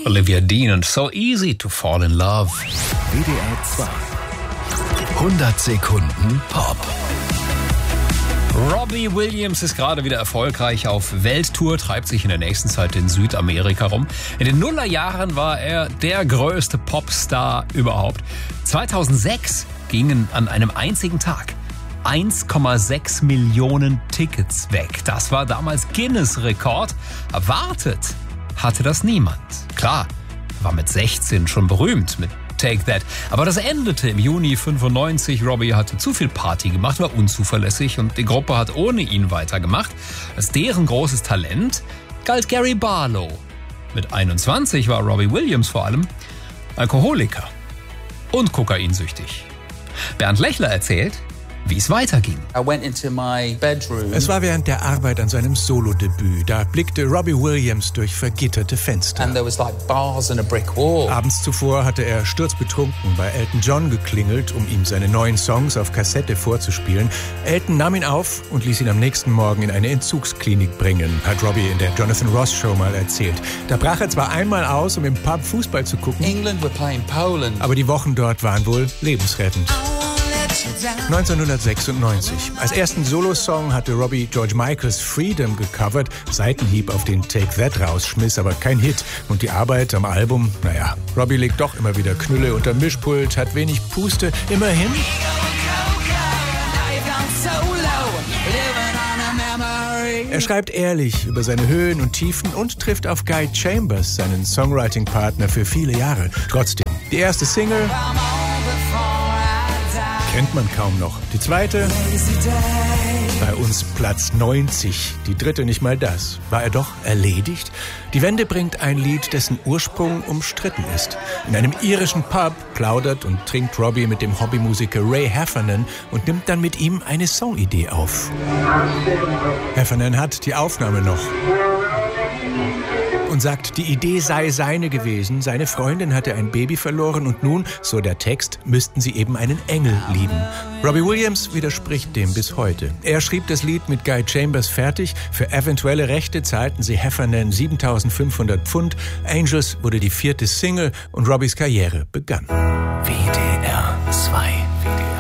Olivia Dean und So Easy to Fall in Love. WDR 2. 100 Sekunden Pop. Robbie Williams ist gerade wieder erfolgreich auf Welttour, treibt sich in der nächsten Zeit in Südamerika rum. In den Nullerjahren war er der größte Popstar überhaupt. 2006 gingen an einem einzigen Tag 1,6 Millionen Tickets weg. Das war damals Guinness-Rekord. Erwartet hatte das niemand. Klar, war mit 16 schon berühmt mit Take That. Aber das endete im Juni 95. Robbie hatte zu viel Party gemacht, war unzuverlässig und die Gruppe hat ohne ihn weitergemacht. Als deren großes Talent galt Gary Barlow. Mit 21 war Robbie Williams vor allem Alkoholiker und kokainsüchtig. Bernd Lechler erzählt, wie es weiterging. Es war während der Arbeit an seinem Solodebüt. Da blickte Robbie Williams durch vergitterte Fenster. Abends zuvor hatte er sturzbetrunken bei Elton John geklingelt, um ihm seine neuen Songs auf Kassette vorzuspielen. Elton nahm ihn auf und ließ ihn am nächsten Morgen in eine Entzugsklinik bringen, hat Robbie in der Jonathan Ross Show mal erzählt. Da brach er zwar einmal aus, um im Pub Fußball zu gucken, aber die Wochen dort waren wohl lebensrettend. 1996. Als ersten Solosong hatte Robbie George Michaels Freedom gecovert, Seitenhieb auf den Take That rausschmiss, aber kein Hit. Und die Arbeit am Album, naja, Robbie legt doch immer wieder Knülle unter Mischpult, hat wenig Puste, immerhin. Er schreibt ehrlich über seine Höhen und Tiefen und trifft auf Guy Chambers, seinen Songwriting-Partner für viele Jahre. Trotzdem, die erste Single kennt man kaum noch. Die zweite, bei uns Platz 90. Die dritte nicht mal das. War er doch erledigt? Die Wende bringt ein Lied, dessen Ursprung umstritten ist. In einem irischen Pub plaudert und trinkt Robbie mit dem Hobbymusiker Ray Heffernan und nimmt dann mit ihm eine Songidee auf. Heffernan hat die Aufnahme noch und sagt, die Idee sei seine gewesen. Seine Freundin hatte ein Baby verloren und nun, so der Text, müssten sie eben einen Engel lieben. Robbie Williams widerspricht dem bis heute. Er schrieb das Lied mit Guy Chambers fertig. Für eventuelle Rechte zahlten sie Heffernan 7.500 Pfund. Angels wurde die 4. Single und Robbies Karriere begann. WDR 2.